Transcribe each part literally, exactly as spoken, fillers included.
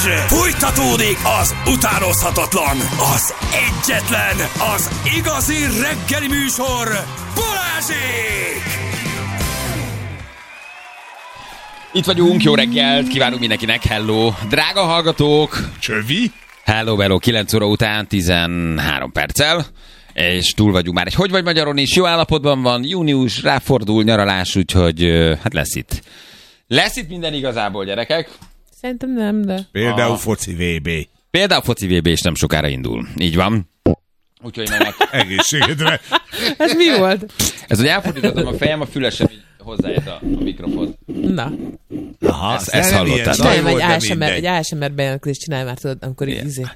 Fújtatódik az utánozhatatlan, az egyetlen, az igazi reggeli műsor, Balázsék! Itt vagyunk, jó reggelt, kívánunk mindenkinek, hello! Drága hallgatók! Csövi? Hello, hello, kilenc óra után tizenhárom perccel, és túl vagyunk már egy Hogy vagy Magyaron is, jó állapotban van, június, ráfordul, nyaralás, úgyhogy hát lesz itt. Lesz itt minden igazából, gyerekek. Szerintem nem, de... Például A... foci vé bé. Például foci vé bé is nem sokára indul. Így van. Úgyhogy ennek... Egészségedre. Ez mi volt? Ez, hogy elfordítottam a fejem, a fülesem így hozzájött a, a mikrofon. Na. Aha, ezt, ezt hallottátok. Csinálj egy á es em er, egy á es em er bejelentkezést csinálj már, tudod, amikor így izé.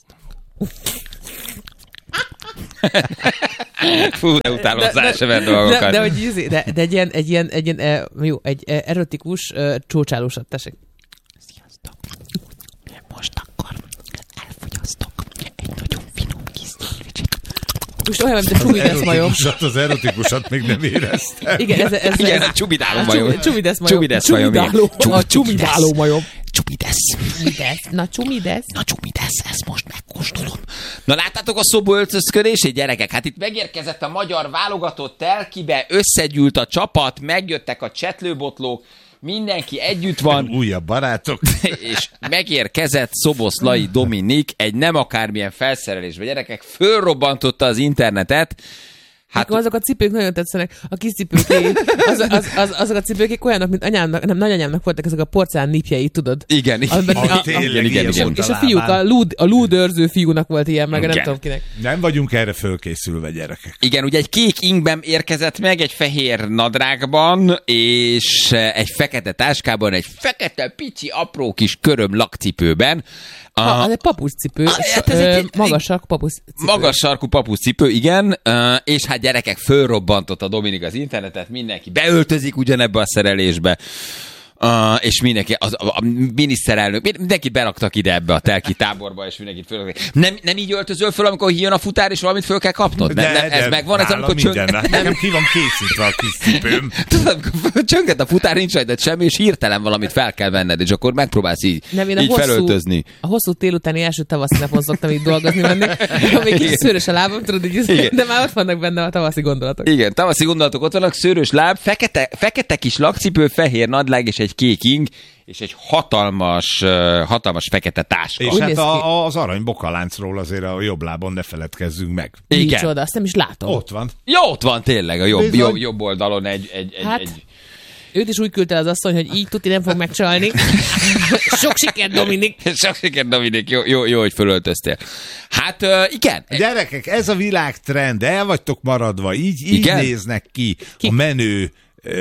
Fú, de utálom az á es em er dolgokat. De, de, hogy izé, de, de egy ilyen, egy ilyen, egy ilyen, jó, egy erotikus csócsálósat, tessék. Sziasztok. Most akkor elfogyasztok egy nagyon finom kis szendvicsit. Most olyan, mint a csubidesz majom. Az erotikusat még nem éreztem. Igen, ez, ez, Igen, a csubidáló majom. Csubidesz majom. Csubidesz majom. A csubidáló majom. Csubidesz. Na csumidesz. Na csumidesz, ezt most megkóstolom. Na láttátok a szoböltözködését, gyerekek? Hát itt megérkezett a magyar válogatott telkibe, összegyűlt a csapat, megjöttek a csetlőbotlók, mindenki együtt van. Újabb barátok. És megérkezett Szoboszlai Dominik egy nem akármilyen felszerelésbe. Gyerekek, fölrobbantotta az internetet. Hát azok a cipők nagyon tetszenek, a kis cipőkék, az, az, az, azok a cipőkék olyanok, mint anyámnak, nem, nagyanyámnak voltak ezek a porcelán nipjei, tudod? Igen, igen, Amiben, a, a, igen, igen, igen. És a fiúk, a, lúd, a lúdőrző fiúnak volt ilyen, meg igen. nem tudom kinek. Nem vagyunk erre fölkészülve, gyerekek. Igen, ugye egy kék ingben érkezett meg, egy fehér nadrágban, és egy fekete táskában, egy fekete, pici, apró kis köröm lakcipőben. Ha, az egy papucscipő, ah, hát ez egy, magas sarkú papucscipő. Magas sarkú papucscipő, igen, és hát gyerekek, fölrobbantott a Dominik az internetet, mindenki beöltözik ugyanebbe a szerelésbe, Uh, és mindenki, az, a, a miniszterelnök, mindenkit beraktak ide ebbe a telki táborba, és mindenkit föl. Nem, nem így öltözöl föl, amikor jön a futár, és valamit föl kell kapnod? De, nem, nem, ez de megvan, ez amikor csöng... Nekem ki van készítve a kis cipőm. Tudod, amikor csönget a futár, nincs rajtad semmi, és hirtelen valamit fel kell venned, és akkor megpróbálsz így, nem, így hosszú, felöltözni. A hosszú télutáni első tavaszi napon szoktam így dolgozni menni, amíg kicsit szőrös a lábam, tudod, így, de már ott vannak benne a tavaszi gondolatok. Igen, tavaszi gondolatok ott vannak, szőrös láb, fekete, fekete kis lakcipő, fehér nadrág és egy kék ing, és egy hatalmas, hatalmas fekete táska. És hát a, az arany bokaláncról azért a jobb lábon ne feledkezzünk meg. Igen. Micsoda, azt nem is látom. Ott van. Jó, ott van tényleg, a jobb, jobb, jobb oldalon egy... egy, hát, egy... őt is úgy küldte az asszony, hogy így tuti nem fog megcsalni. Sok sikert, Dominik! Sok sikert, Dominik, jó, jó, jó hogy fölöltöztél. Hát uh, igen. Gyerekek, ez a világtrend, el vagytok maradva, így, így néznek ki, ki a menő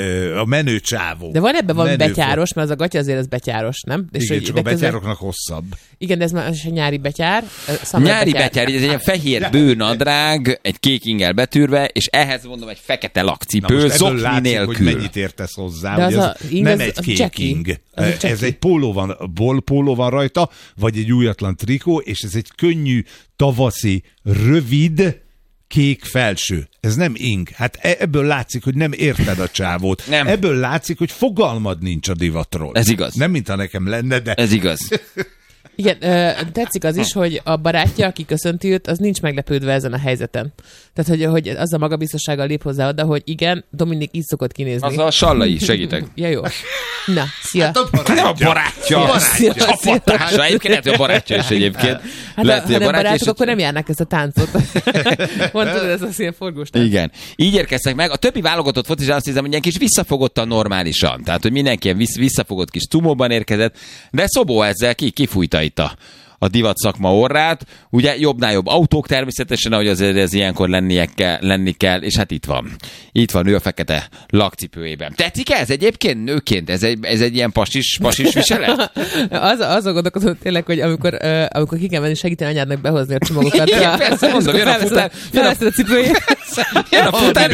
a menő csávó. De van ebben valami betyáros, mert az a gatya azért az betyáros, nem? És igen, csak a betyároknak hosszabb. Igen, de ez már egy nyári betyár. Nyári betyár, betyár, ez egy ilyen fehér bőnadrág, egy kék ingel betűrve, és ehhez mondom egy fekete lakcipő, zokni látszik, nélkül. Hogy mennyit értesz hozzá, de hogy az ez a ing, nem az, egy az kék Jackie. ing. Az ez egy póló van, bol, póló van rajta, vagy egy újatlan trikó, és ez egy könnyű, tavaszi, rövid, kék felső. Ez nem ing. Hát ebből látszik, hogy nem érted a csávót. Nem. Ebből látszik, hogy fogalmad nincs a divatról. Ez igaz. Nem, mintha nekem lenne, de... Ez igaz. Igen, ö, tetszik az is, hogy a barátja, aki köszönti őt, az nincs meglepődve ezen a helyzeten. Tehát, hogy, hogy az a magabiztossággal lép hozzá oda, hogy igen, Dominik így szokott kinézni. Az a Sallai, segítek. Ja, jó. Na, szia. Hát a barátja. Nem a barátja. Szia, szia, Csapattársa. Egyébként lehet, hogy a barátja is egyébként. Hát lehet, ha nem barátja barátok, is, akkor nem járnak ezt a táncot. Van, tudod, ez az ilyen forgós tánc. Igen. Így érkeztek meg. A többi válogatott focis, azt hiszem, hogy ilyen kis visszafogottan normálisan. Tehát, hogy mindenki ilyen visszafogott kis cumóban érkezett. De Szobó ezzel ki, kifújta itt a a divat szakma orrát. Ugye jobbnál jobb autók természetesen, ahogy azért ez ilyenkor lennie kell, lenni kell, és hát itt van. Itt van ő a fekete lakcipőjében. Tetszik ez egyébként nőként? Ez egy, ez egy ilyen pasis, pasis viselet? az, azon gondolkodom tényleg, hogy amikor, uh, amikor ki kell menni segíteni anyádnak behozni a csomagokat. Igen, persze, mondom, jön a futár. Felveszed a cipőjét. Jön a futár.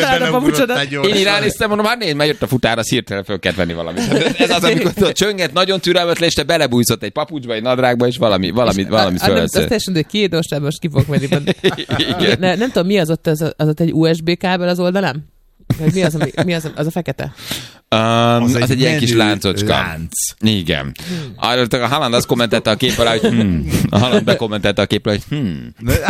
Én így ránéztem, mondom, hát nézd, mert jött a futár, az hirtelen föl kellett venni valamit. Ez az, amikor a csönget nagyon türelmetlen, és te belebújszott egy papucsba, egy nadrágba, és valami, valami, valami fölveszed. Azt teljesen, hogy két most ki fogok menni. Ne, nem tudom, mi az ott, az, az ott egy u es bé kábel az oldalán? Vagy mi az, ami, mi az, az a fekete? Um, az, az egy, egy ilyen kis láncocska. Lánc. Igen. Hmm. A Haaland azt kommentelte a kép alá, hogy hmm. A Haaland bekommentelte a képre, hogy hmm.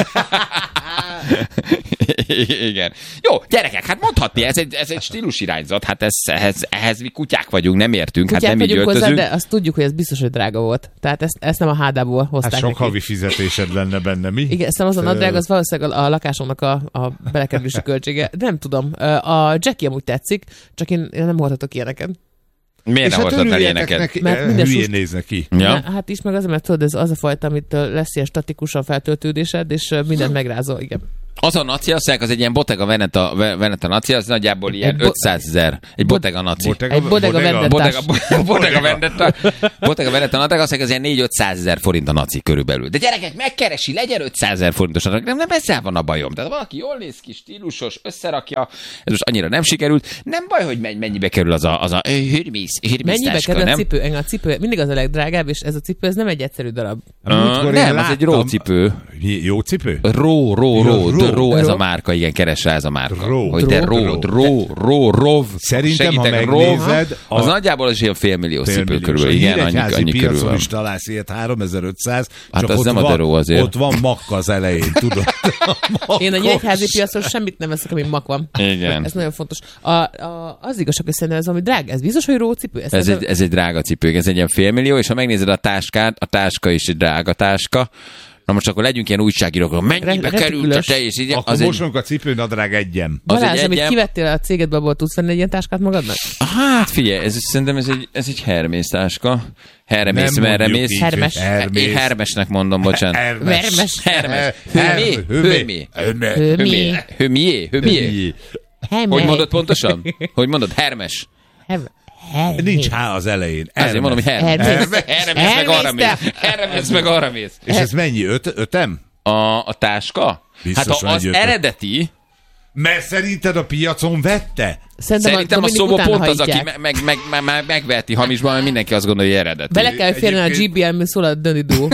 Igen. Jó, gyerekek, hát mondhatni, ez egy, ez egy stílusirányzat, hát ez, ehhez, ehhez mi kutyák vagyunk, nem értünk, Kutyák hát nem így öltözünk. hozzá, de azt tudjuk, hogy ez biztos, hogy drága volt. Tehát ezt, ezt nem a hádából hozták Hát sok neki. havi fizetésed lenne benne, mi? Igen, ezt az a nadrág, az valószínűleg a, a lakásomnak a, a belekerülési költsége. De nem tudom. A Jackie amúgy tetszik, csak én, én nem hordhatok ilyeneket. Miért nem hordhatnál ilyeneket? Neki, Mert minden hülyén sus- néznek ki. Ja. Ne, hát is meg azért, mert tudod, ez az a fajta, amit lesz ilyen statikus a feltöltődésed, és mindent megrázol, igen. Az a naci, azt mondják, az egy ilyen Bottega Veneta, Veneta naci, az nagyjából ilyen Egy bo- ötszázezer. Egy Bottega naci. Bottega, Egy Bodega Vendetta. Bottega, Bottega Veneta, Bottega Veneta nadrág, azt mondják, az ilyen négy-ötszázezer forint a naci körülbelül. De gyerekek, megkeresi, legyen ötszázezer forintos nadrág. Nem, nem ezzel van a bajom. Tehát valaki jól néz ki, stílusos, összerakja, ez most annyira nem sikerült. Nem baj, hogy mennyibe kerül az a, az a Hermes, Hermes Mennyibe táska, kerül a nem? cipő? Engem a cipő mindig az a legdrágább, és ez a cipő, ez nem egy egyszerű darab. Uh, nem, ez egy rócipő. Jó cipő? Ró, ró, Ja, ró, ró. ró, ez Ró. a márka, igen, keres rá ez a márka. Ró. Hogy te Ró. ró, ró, ró, rov. Szerintem, ha Segítek, megnézed, rov, az a- nagyjából az ilyen félmillió cipő Félmilliós. körül. A Igen, annyi, híregyházi annyi körül piacon van. is találsz ilyet háromezer-ötszáz, Hát csak az ott nem a van, deró azért. Ott van makka az elején, tudod? A Én a makkos. jegyházi piacon semmit nem veszek, ami mak van. Igen. Ez nagyon fontos. A, a, az igazság, hogy szerintem ez ami drága. Ez biztos, hogy rócipő? Ez, Ez egy, ez egy drága cipő, ez egy ilyen félmillió, és ha megnézed a táskát, a táska is egy drága táska. Na most akkor legyünk ilyen újságírók, mennyibe Re- került a retikülös. te, és így Akkor az most egy... mondjuk a cipőnadrág egyem. Az Balázs, egy amit egyem- kivettél a cégedből, abból tudsz venni egy ilyen táskát magadnak? Hát figyelj, ez, szerintem ez egy, ez egy Hermész táska. Hermész, Nem merre mondjuk mész? így, Hermes. Hermész. Én Hermesnek mondom, bocsánat. Hermes. Hermes. Hermes. Hermes. Hőmé? Hőmé? Hőmé. Hőmié? Hőmié? Hermes. Hogy mondod pontosan? Hogy mondod? Hermes. Hermes. Hermes. Nincs H az elején. Azért mondom, hogy Hermes. Hermes. Hermes meg arra Hermes, mész. Hermes meg arra mész. És ez mennyi? Öt, ötem? A, a táska? Biztos Hát van a, egy az ötöt. eredeti, Mert szerinted a piacon vette? Szerintem, szerintem a mindig szóba utána pont az, aki hajtják. meg, meg, meg, meg, megveheti hamisban, mert mindenki azt gondolja, hogy eredeti. Bele kell férni a Egyébként- gé bé el-mű szól a Döni Duo.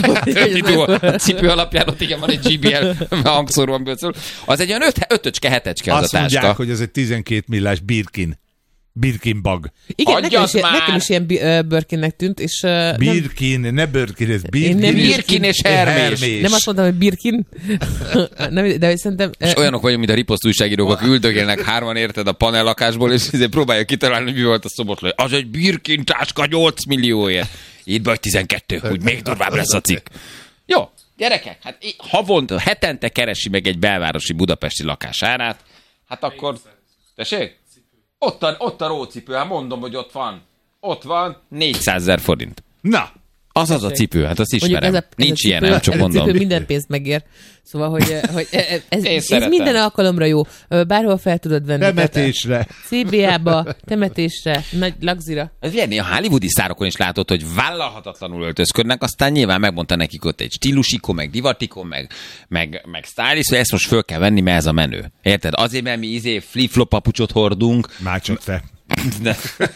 Idő, a cipő alapján ott igen van egy gé bé el hangszóró, amiből szól. Az egy olyan öt, ötöcske, hetecske az Azt a táska. mondják, hogy ez egy tizenkét millás Birkin. Birkin bag. Igen, nekem Adjasz is, ilyen- már! nekem is ilyen bi- ö, Birkinnek tűnt, és ö, nem, Birkin, ne Birkin, ez Birkin. nem és- Birkin és Hermés. nem azt mondtam, hogy Birkin, nem, de hogy szerintem... ö, És olyanok vagyunk, mint a riposzt újságírók, akik üldögélnek hárman, érted, a panel lakásból, és ezért próbálja kitalálni, hogy mi volt a szobotló. Az egy Birkin táska nyolc millióért. Itt vagy tizenkettő, úgy még durvább lesz a cikk. Jó, gyerekek, hát í- havonta, hetente keresi meg egy belvárosi budapesti lakás árát, hát akkor... Tessék? Ott a, ott a rócipő, hát mondom, hogy ott van. Ott van négyszázezer forint. Na, Az az a cipő, hát azt Mondjuk ismerem. ez a, ez Nincs a ilyen, cipő, nem csak ez a mondom. cipő minden pénzt megér. Szóval, hogy, hogy ez, ez, Én ez szeretem. minden alkalomra jó. Bárhol fel tudod venni. temetésre. cé bé á-ba, temetésre, nagy lagzira. Ez ilyen, a hollywoodi sztárokon is látod, hogy vállalhatatlanul öltözködnek, aztán nyilván megmondta nekik ott egy stílusikon, meg divatikon, meg, meg, meg stylist, hogy ezt most föl kell venni, mert ez a menő. Érted? Azért, mert mi izé flip-flop papucsot hordunk, Már csak te. de,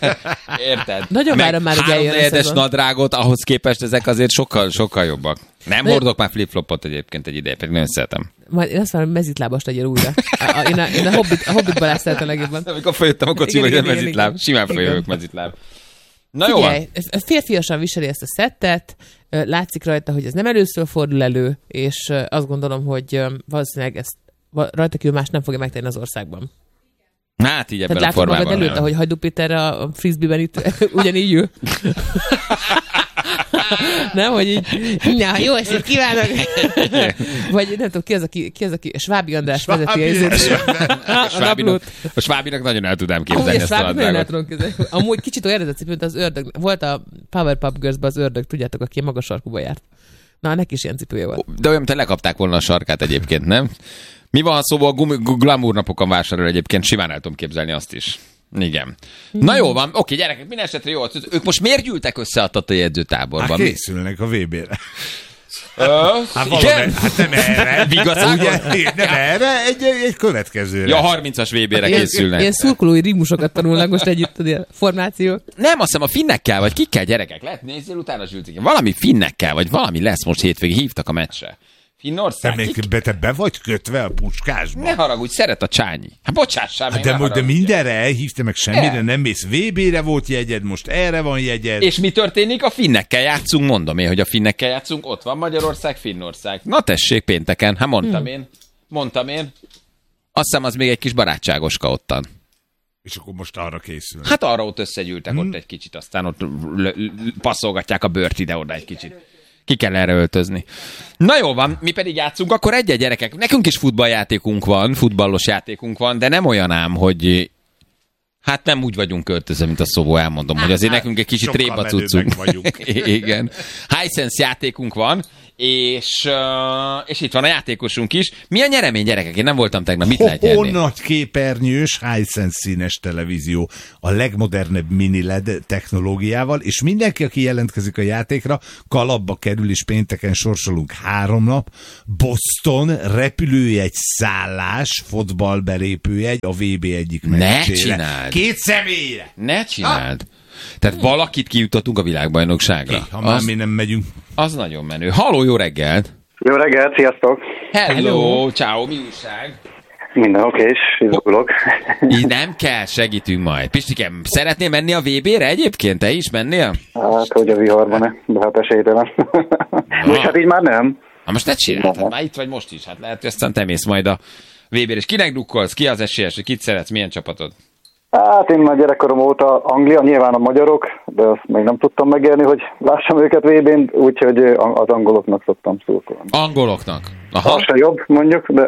érted? Nagyon Meg várom már, hogy eljön a háromnegyedes szezon. nadrágot, ahhoz képest ezek azért sokkal, sokkal jobbak. Nem De- hordok már flip-flopot egyébként egy ideje, pedig nagyon szeretem. Majd én azt mondom, hogy mezitlábas legyél újra. A, a, én a, én a Hobbit, a Hobbit Balázs szeretem legjobban. Amikor feljöttem a kocsiba, Igen, hogy nem igen, mezitláb. igen. Simán Igen. feljövök mezitláb. Na jó van. Figyelj, férfiasan viseli ezt a szettet, ö, látszik rajta, hogy ez nem először fordul elő, és ö, azt gondolom, hogy ö, valószínűleg ezt va- rajta kívül más nem fogja megtenni az országban. Hát így ebben Tehát a látod magad formában. előtt, ahogy Hajdú Péter a frisbee-ben itt ugyanígy ül. Nem, hogy így, na, jó estét kívánok! Vagy nem tudom, ki az, aki, ki az, aki Svábi András vezeti a izét. A A Svábinak, naplót. a Svábinak nagyon el tudám Amúgy képzelni a ezt a Svábi nagyon el nadrágot. tudom képzelni. Amúgy kicsit olyan ez a cipő, mint az ördög. Volt a Powerpuff Girls-ben az ördög, tudjátok, aki a magas sarkúba járt. Na, neki is ilyen cipője volt. De olyan, mint lekapták volna a sarkát egyébként, nem? Mi van, ha szóval gumi, glamour napokon vásárol egyébként, simán el tudom képzelni azt is. Igen. Na jó van, oké, gyerekek, minden esetre jó. Ők most miért gyűltek össze a tatai Hát edzőtáborban? készülnek a vé bé-re. Ö, Hát, igen? valami, hát nem erre. Igazán? Ugye, nem erre, egy, egy következőre. Ja, harmincas vé bé-re Ilyen, készülnek. ilyen szurkolói rímusokat tanulnak most együtt, tudod, ilyen formációk. Nem, azt hiszem a finnekkel, vagy kikkel, gyerekek? Lehet nézzél utána Zsülcik. Valami finnekkel, vagy valami lesz most hétvégén. Hívtak a meccsre. Finnország? Te, még, be, te be vagy kötve a puskásba? Ne haragudj, szeret a Csányi. Hát bocsássál meg, Hát de, ne most, de haragudj. mindenre elhívta, meg semmire Nem. nem mész. vé bére volt jegyed, most erre van jegyed. És mi történik? A finnekkel játszunk, mondom én, hogy a finnekkel játszunk. Ott van Magyarország, Finnország. Na tessék, pénteken. Hát mondtam hmm. én. Mondtam én. Azt hiszem, az még egy kis barátságoska ottan. És akkor most arra készül. Hát arra ott összegyűltek hmm. ott egy kicsit, aztán ott l- l- passzolgatják a bőrt ide-oda egy kicsit. Ki kell erre öltözni. Na jó van, mi pedig játszunk, akkor egy-egy gyerekek. Nekünk is futballjátékunk van, futballos játékunk van, de nem olyan ám, hogy hát nem úgy vagyunk költözve, mint a Szobó, elmondom, hogy azért nekünk egy kicsit Sokkal tréba cuccunk. vagyunk. Igen. Hisense játékunk van, és, uh, és itt van a játékosunk is. Mi a nyeremény, gyerekek? Én nem voltam tegnap, mit lehet Ho, nyerni? nagy képernyős, Hisense színes televízió a legmodernebb mini el e dé technológiával, és mindenki, aki jelentkezik a játékra, kalapba kerül, és pénteken sorsolunk három nap. Boston, repülőjegy, szállás, fotballbelépőjegy, a vé bé egyik Ne meccsére. csináld! Két személyre! Ne csináld! Tehát valakit kijutottunk a világbajnokságra. Ki, ha már Az, mi nem megyünk. az nagyon menő. Halló, jó reggelt! Jó reggelt, sziasztok! Hello, Hello. Ciao, mi újság? Minden oké, és izgulok. Így nem kell, segítünk majd. Pistikem, szeretnél menni a vé bére egyébként? Te is mennél? Hát, hogy a viharban-e, de hát esélytelen. És hát így már nem. Na most ne csináld, hát már itt vagy most is. Hát lehet, hogy aztán te mész majd a vé bére. És kinek drukkolsz? Ki az esélyes? Kit szeretsz? Milyen csapatod? Hát én már gyerekkorom óta Anglia, nyilván a magyarok, de azt még nem tudtam megélni, hogy lássam őket vé bén, úgyhogy az angoloknak szoktam szurkolni. Angoloknak? Aha. Az se jobb, mondjuk, de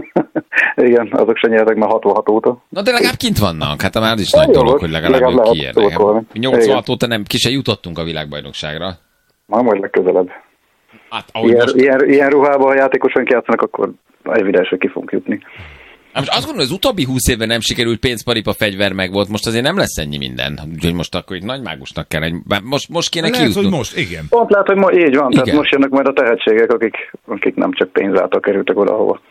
igen, azok se nyertek már hatvanhat óta. Na de legalább kint vannak. Hát már az is nagy Jó, dolog, hogy legalább, legalább ők lehet kiérnek. szurkolni. nyolcvanhat óta nem, ki se jutottunk a világbajnokságra. Már majd legközelebb. Hát, ahogy Ilyen, most... ilyen, ilyen ruhában, ha játékosok játszanak, akkor evidens, hogy ki fogunk jutni. Most azt gondolom, hogy az utóbbi húsz évben nem sikerült, pénzparipa, fegyver meg volt, most azért nem lesz ennyi minden. Úgyhogy most akkor itt nagy mágusnak kell, egy... most, most kéne Lehet, hogy kijutnunk. most, igen. Pont lehet, hogy ma, így van, Igen. tehát most jönnek majd a tehetségek, akik, akik nem csak pénz által kerültek oda, ahova.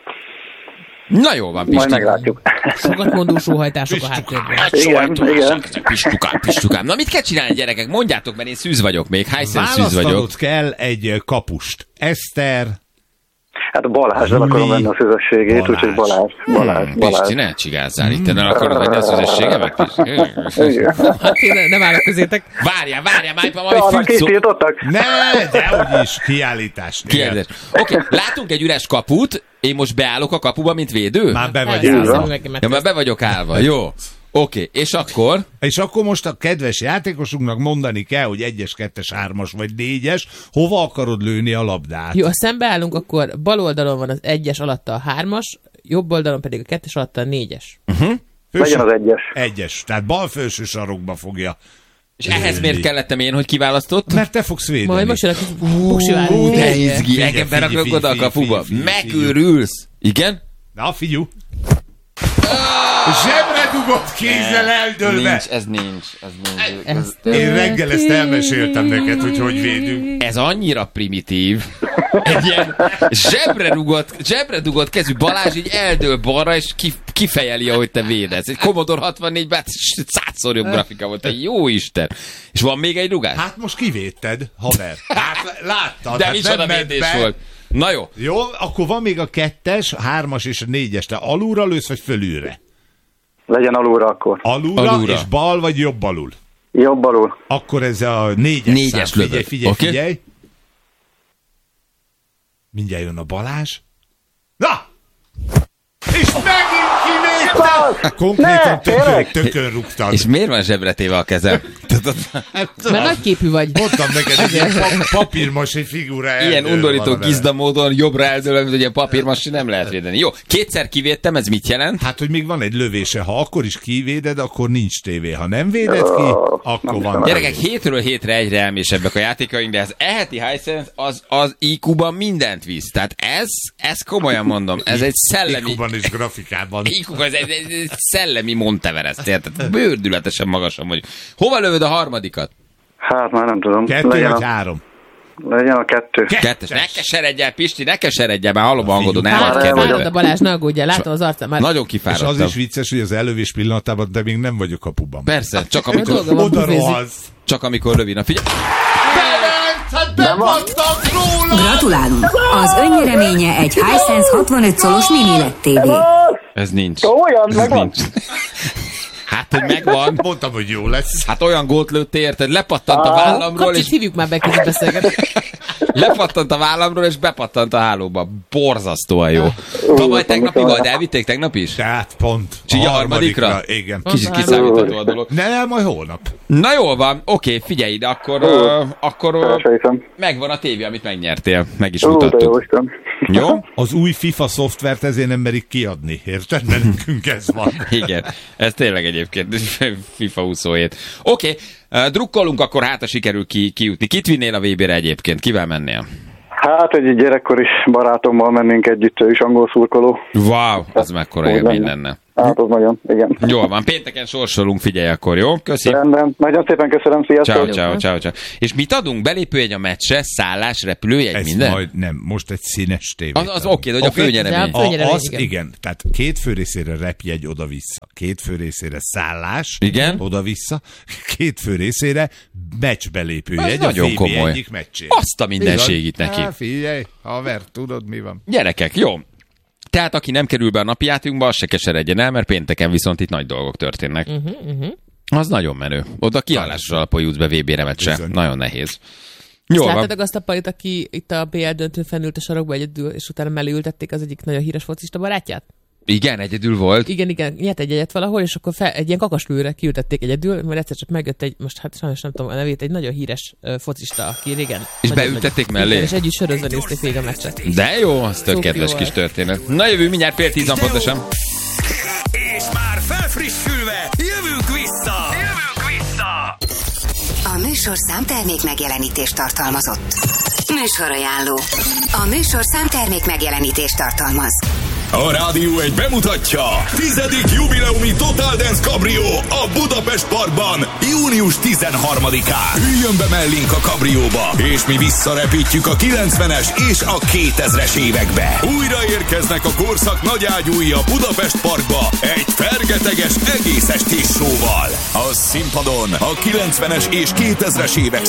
Na jó van, Majd Pisti. meglátjuk. Sokat mondó sóhajtások a háttérben. Igen, igen. Pistukám, pistukám. Na mit kell csinálni, gyerekek? Mondjátok, mert én szűz vagyok még. Hisense szűz vagyok. Választanod kell egy kapust. Eszter, Hát a Balázsral Júli, akarom venni a szüzességét, Balázs. úgyhogy Balázs, Balázs, Hmm, Balázs. Pisti, ne csigázzál itt, nem akarod venni a szüzességemet? Igen. Hát én ne- nem állok közétek. Várjál, várjál, már Ja, majd annak fűtszó. kitiltottak? ne, dehogy is, kiállítás. Kérdés. Oké, okay, látunk egy üres kaput, én most beállok a kapuba, mint védő? Már be vagy Persze, állva. hiszem, hogy meg- Ja, már be vagyok állva, jó. Oké, okay, és akkor? És akkor most a kedves játékosunknak mondani kell, hogy egyes, kettes, hármas vagy négyes, hova akarod lőni a labdát. Jó, ha szembeállunk, akkor bal oldalon van az egyes alatta a hármas, jobb oldalon pedig a kettes alatta a négyes. Főső- Legyen az egyes. Egyes, tehát bal felső sarokba fogja. És ehhez miért kellettem én, hogy kiválasztott? Mert te fogsz védeni. Majd most jön a kis buksi Ú, de izgi, Figyelj, engem figyelj, berakok figyelj, oda a figyelj, kapuba. figyelj, figyelj, Megőrülsz. Igen? Na, figyelj. Zsebre dugott kézzel eldőlve. Nincs, ez nincs. Ez nincs. Ez, Én reggel ezt elmeséltem neked, hogy hogy védünk. ez annyira primitív. Egy ilyen zsebre dugott, zsebre dugott kezű Balázs így eldől balra, és ki, kifejeli, ahogy te védesz. Egy Commodore hatvannégyben hát százszor jobb grafika volt. Te jó Isten. És van még egy rugás? Hát most kivédted, haver. Hát láttad. De hát micsoda nem ment védés be. volt. Na jó. Jó, akkor van még a kettes, a hármas és a négyes. Te alulra lősz, vagy fölülre? Legyen alulra akkor. Alulra, Alulra. és bal, vagy jobb alul? Jobb alul. Akkor ez a négyes, Négyes szám. Figyelj, lövöd. figyelj, Oké. figyelj. Mindjárt jön a Balázs. Na! És megint kivédted! Konkrétan Ne, tökön, tényleg? tökön rúgtad. És miért van zsebretéve a kezem? Mert nagyképű vagy. Mondtam neked, egy ilyen pap- papírmas egy figura Ilyen eldől undorító van vele. gizda módon jobbra eldőlve, mint hogy ilyen papírmassi nem lehet védeni. Jó, kétszer kivédtem, ez mit jelent? Hát, hogy még van egy lövése. Ha akkor is kivéded, akkor nincs tévé. Ha nem véded ki, akkor van. Gyerekek, hétről hétre egyre elmésebbek a játékaink, de az eheti Hisense az, az í kú-ban mindent visz. Tehát ez, ez komolyan mondom, ez egy szellemi... Ikuban és grafikában. í kú, ez egy, egy, egy szellemi Monteverest, érted? Bőrdületesen magasan vagy. Hova lövöd a harmadikat? Hát már nem tudom. Kettő legyen, vagy a, három? legyen a kettő. Kettes. Ne keseredj el, Pisti, ne keseredj el, már hallom a hangodon, el Már vagy el vagyok. Fáradt a kedvedve. Balázs, ne aggódjál, látom az arcán. Már Nagyon És kifáradtam. az is vicces, hogy az elővés pillanatában, de még nem vagyok kapuban. Persze, csak A amikor, dolga van, Oda pufézik. rohansz. csak amikor rövid. Na figyelj, Hát bemondtak róla! Gratulálunk! Az önnyereménye egy Hisense hatvanöt szolos mini el é dé tévé. Ez nincs. Olyan, Ez megvan? nincs. Hát, hogy megvan. Mondtam, hogy jó lesz. Hát olyan gólt lőttél, érted? Lepattant a vállamról, Kapcsit, és hívjuk már be, kicsit beszélgetni. lepattant a vállamról, és bepattant a hálóba. Borzasztóan jó. Tavaly tegnap mi volt? Elvitték tegnap is? Tehát pont. Csígy a harmadikra? Igen. Kicsit kiszámítható a dolog. Nem, majd holnap. Na jól van, oké, figyelj ide, akkor, uh, akkor uh, Sejtem. megvan a tévé, amit megnyertél. Meg is Ó, de jó mutattuk. Isten. Jó? Az új FIFA szoftvert ezért nem merik kiadni, érted? Mert nekünk ez van. Igen, ez tényleg egyébként FIFA huszonhét. Oké, okay, drukkolunk, akkor hát, ha sikerül ki, kijutni. Kit vinnél a vé bére egyébként? Kivel mennél? Hát egy gyerekkori barátommal mennénk együtt, ő is angol szurkoló. Wow, az mekkora Úgy élmény lenne. lenne. Hát az nagyon, igen. Jól van, pénteken sorsolunk, figyelj akkor, jó? Köszi. Rendben, nagyon szépen köszönöm, sziasztok! Ciao, ciao, ciao, ciao. És mit adunk? Belépőjegy a meccsre, szállás, repülőjegy, Ez minden? majd nem, most egy színes tévét. Az, az oké, okay, hogy a főnyeremény. De a főnyeremény, az, igen. igen. Tehát két fő részére repjegy oda-vissza, két fő részére szállás, Igen. oda-vissza, két fő részére meccsbelépőjegy, Ez egy nagyon a vé bé komoly. egyik meccsén. Azt a mindenségit neki. Há, figyelj, haver, tudod mi van? Gyerekek, jó. Tehát aki nem kerül be a napi játékunkba, az se keseredjen el, mert pénteken viszont itt nagy dolgok történnek. Uh-huh, uh-huh. Az nagyon menő. Oda kiállásos alapon jutsz be vé bére meccsre. Bizony. Nagyon nehéz. Jó, Jó van. láttátok azt a palit, aki itt a bé el döntőn fennült a sarokba egyedül, és utána mellé ültették az egyik nagyon híres focista barátját? Igen, egyedül volt. Igen, igen, nyert egy egyet valahol, és akkor fel, egy ilyen kakaslőre kiültették egyedül, mert egyszer csak megjött egy, most hát sajnos nem tudom a nevét, egy nagyon híres uh, focista, aki régen. És nagyon beültették nagy- mellé? Igen, és együtt sörözve nézték végig a meccset. De jó, az tök Tök kedves jó kis volt. történet. Na jövő mindjárt fél tízan pontosan. És már felfrissülve, jövünk vissza! Jövünk vissza! A műsorszám termék megjelenítést tartalmazott. Műsorajánló. A műsorszám termék megjelenítést tartalmaz. A Rádió egy bemutatja tizedik jubileumi Total Dance Cabrio a Budapest Parkban június tizenharmadikán. Üljön be mellénk a kabrióba, és mi visszarepítjük a kilencvenes és a kétezres évekbe. Újra érkeznek a korszak nagyágyúi a Budapest Parkba egy fergeteges egész estés showval. A színpadon a kilencvenes és kétezres évek